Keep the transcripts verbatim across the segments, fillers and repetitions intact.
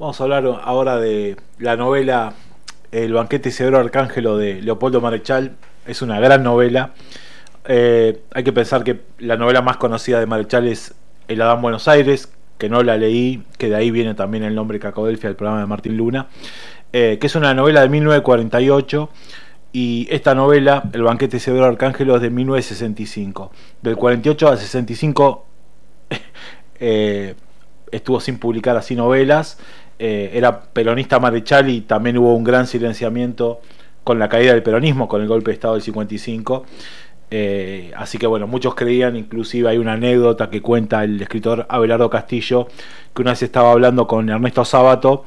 Vamos a hablar ahora de la novela El banquete Isidoro Arcángelo de Leopoldo Marechal. Es una gran novela. Eh, hay que pensar que la novela más conocida de Marechal es El Adán Buenos Aires, que no la leí, que de ahí viene también el nombre Cacodelfia, el programa de Martín Luna, eh, que es una novela de mil novecientos cuarenta y ocho, y esta novela, El banquete Isidoro Arcángelo, es de mil novecientos sesenta y cinco. Del cuarenta y ocho al sesenta y cinco eh, estuvo sin publicar así novelas. Eh, era peronista Marechal y también hubo un gran silenciamiento con la caída del peronismo, con el golpe de Estado del cincuenta y cinco. Eh, así que bueno, muchos creían, inclusive hay una anécdota que cuenta el escritor Abelardo Castillo, que una vez estaba hablando con Ernesto Sábato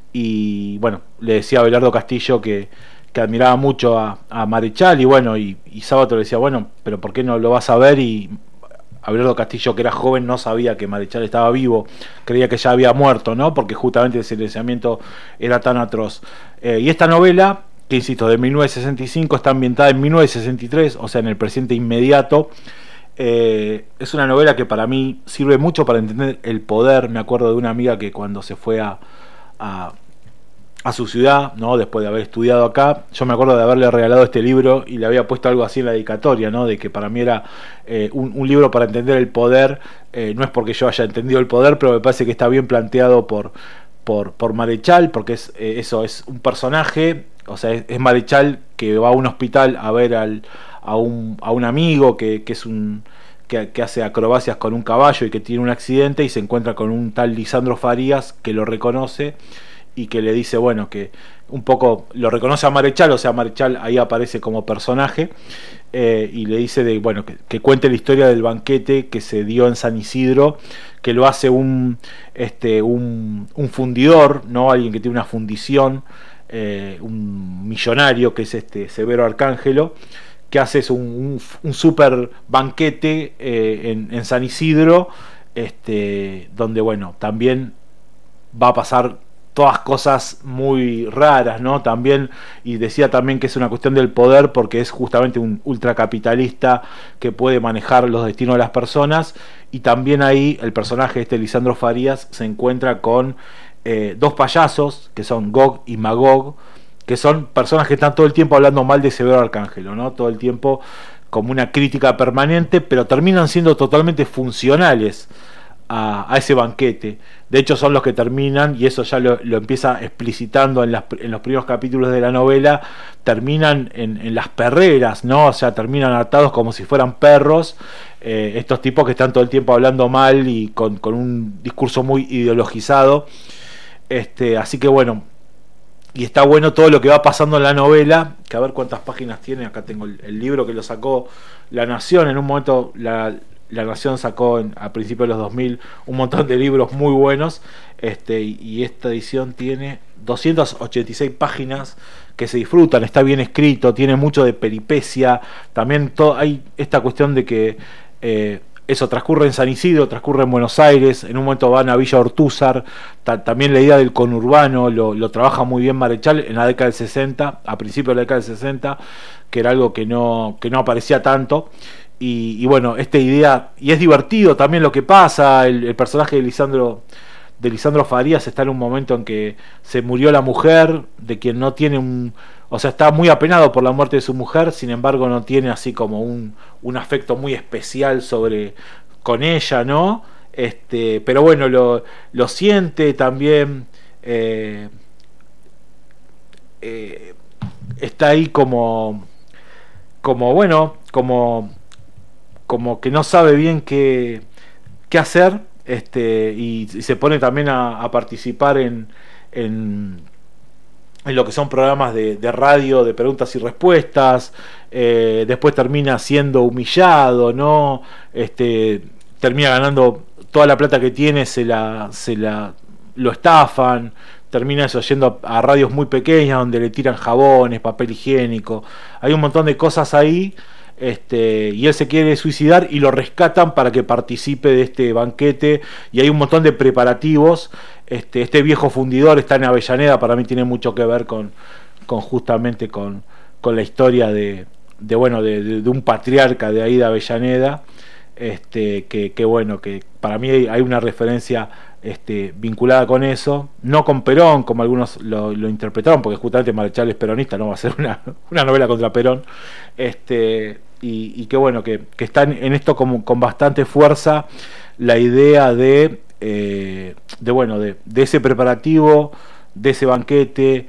y bueno, le decía a Abelardo Castillo que, que admiraba mucho a, a Marechal, y bueno, y, y Sábato le decía, bueno, pero ¿por qué no lo vas a ver? Y Abelardo Castillo, que era joven, no sabía que Marechal estaba vivo, creía que ya había muerto, ¿no? Porque justamente el silenciamiento era tan atroz. Eh, y esta novela, que insisto, de mil novecientos sesenta y cinco, está ambientada en mil novecientos sesenta y tres, o sea, en el presente inmediato. Eh, es una novela que para mí sirve mucho para entender el poder. Me acuerdo de una amiga que cuando se fue a, a, a su ciudad, ¿no? Después de haber estudiado acá, yo me acuerdo de haberle regalado este libro y le había puesto algo así en la dedicatoria, ¿no? De que para mí era eh, un, un libro para entender el poder. Eh, no es porque yo haya entendido el poder, pero me parece que está bien planteado por, por, por Marechal, porque es eh, eso, es un personaje. O sea, es, es Marechal que va a un hospital a ver al, a, un, a un amigo que, que es un que, que hace acrobacias con un caballo y que tiene un accidente, y se encuentra con un tal Lisandro Farías que lo reconoce y que le dice, bueno, que un poco lo reconoce a Marechal, o sea, Marechal ahí aparece como personaje, eh, y le dice de, bueno, que, que cuente la historia del banquete que se dio en San Isidro, que lo hace un, este, un, un fundidor, ¿no? Alguien que tiene una fundición, eh, un millonario, que es este Severo Arcángelo, que hace un, un, un super banquete eh, en, en San Isidro, este, donde, bueno, también va a pasar todas cosas muy raras, ¿no? También, y decía también que es una cuestión del poder, porque es justamente un ultracapitalista que puede manejar los destinos de las personas, y también ahí el personaje este Lisandro Farías se encuentra con eh, dos payasos que son Gog y Magog, que son personas que están todo el tiempo hablando mal de Severo Arcángelo, ¿no? Todo el tiempo como una crítica permanente, pero terminan siendo totalmente funcionales a, a ese banquete. De hecho son los que terminan, y eso ya lo, lo empieza explicitando en, las, en los primeros capítulos de la novela, terminan en, en las perreras, ¿no? O sea, terminan atados como si fueran perros, eh, estos tipos que están todo el tiempo hablando mal y con, con un discurso muy ideologizado. Este, así que bueno, y está bueno todo lo que va pasando en la novela, que a ver cuántas páginas tiene. Acá tengo el, el libro que lo sacó La Nación. En un momento la, la Nación sacó en, a principios de los dos mil un montón de libros muy buenos, este, y, y esta edición tiene doscientas ochenta y seis páginas que se disfrutan, está bien escrito, tiene mucho de peripecia. También to, hay esta cuestión de que eh, eso transcurre en San Isidro, transcurre en Buenos Aires, en un momento van a Villa Ortúzar. Ta, también la idea del conurbano lo, lo trabaja muy bien Marechal en la década del sesenta, a principios de la década del sesenta, que era algo que no, que no aparecía tanto. Y, y bueno, esta idea, y es divertido también lo que pasa. El, el personaje de Lisandro, de Lisandro Farías está en un momento en que se murió la mujer, de quien no tiene un... O sea, está muy apenado por la muerte de su mujer, sin embargo no tiene así como un, un afecto muy especial sobre con ella, ¿no? Este, pero bueno, lo, lo siente también. Eh, eh, está ahí como, como bueno, como, como que no sabe bien qué, qué hacer, este, y, y se pone también a, a participar en, en en lo que son programas de, de radio de preguntas y respuestas. Eh, después termina siendo humillado, ¿no? Este, termina ganando toda la plata que tiene, se la, se la lo estafan. Termina eso yendo a, a radios muy pequeñas donde le tiran jabones, papel higiénico. Hay un montón de cosas ahí. Este, y él se quiere suicidar y lo rescatan para que participe de este banquete, y hay un montón de preparativos. Este, este viejo fundidor está en Avellaneda, para mí tiene mucho que ver con, con justamente con, con la historia de, de bueno de, de, de un patriarca de ahí de Avellaneda, este, que, que bueno, que para mí hay una referencia este, vinculada con eso, no con Perón, como algunos lo, lo interpretaron, porque justamente Marechal es peronista, no va a ser una, una novela contra Perón, este, y, y que bueno, que, que está en esto como, con bastante fuerza la idea de, eh, de bueno, de, de ese preparativo, de ese banquete,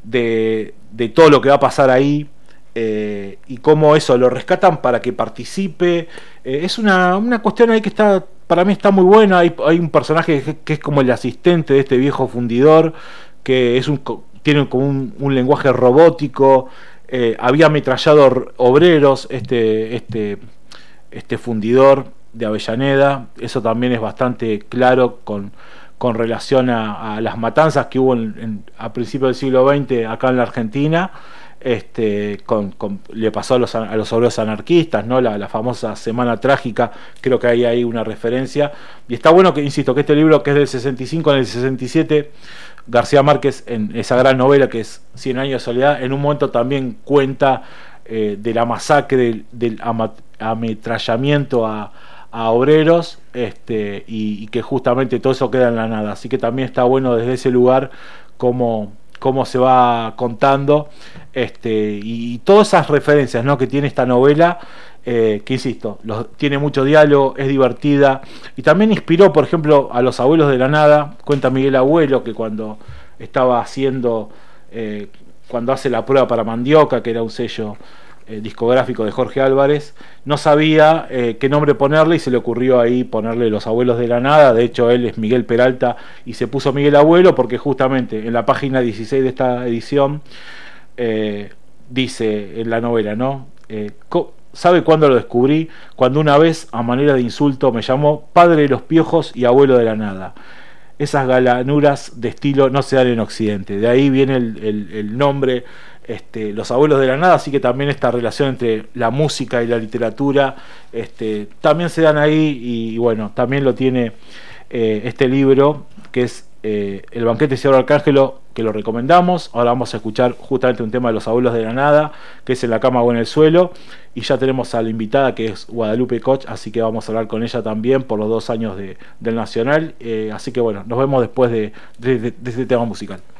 de, de todo lo que va a pasar ahí, eh, y cómo eso lo rescatan para que participe. Eh, es una, una cuestión ahí que está, para mí está muy buena. Hay, hay un personaje que, que es como el asistente de este viejo fundidor, que es un, tiene como un, un lenguaje robótico. Eh, había ametrallado obreros este, este, este fundidor de Avellaneda. Eso también es bastante claro con, con relación a, a las matanzas que hubo en, en, a principios del siglo veinte acá en la Argentina. Este, con, con, le pasó a los, a los obreros anarquistas, ¿no? La, la famosa Semana Trágica, creo que hay ahí una referencia. Y está bueno que, insisto, que este libro, que es del sesenta y cinco, en el sesenta y siete, García Márquez, en esa gran novela que es Cien años de soledad, en un momento también cuenta eh, de la masacre, del, del ametrallamiento a, a obreros, este, y, y que justamente todo eso queda en la nada. Así que también está bueno desde ese lugar como cómo se va contando, este, y, y todas esas referencias, ¿no?, que tiene esta novela, eh, que insisto, los, tiene mucho diálogo, es divertida, y también inspiró, por ejemplo, a Los abuelos de la nada. Cuenta Miguel Abuelo que cuando estaba haciendo, eh, cuando hace la prueba para Mandioca, que era un sello eh, discográfico de Jorge Álvarez, no sabía eh, qué nombre ponerle, y se le ocurrió ahí ponerle Los abuelos de la nada. De hecho, él es Miguel Peralta y se puso Miguel Abuelo porque justamente en la página dieciséis de esta edición eh, dice en la novela, ¿no? Eh, ¿Sabe cuándo lo descubrí? Cuando una vez, a manera de insulto, me llamó padre de los piojos y abuelo de la nada. Esas galanuras de estilo no se dan en Occidente. De ahí viene el, el, el nombre, este, Los abuelos de la nada. Así que también esta relación entre la música y la literatura, este, también se dan ahí. Y, y bueno, también lo tiene eh, este libro, que es eh, El banquete de Isidoro Arcángelo, que lo recomendamos. Ahora vamos a escuchar justamente un tema de Los abuelos de la nada, que es En la cama o en el suelo. Y ya tenemos a la invitada, que es Guadalupe Koch, así que vamos a hablar con ella también por los dos años de, del Nacional. Eh, así que bueno, nos vemos después de, de, de, de este tema musical.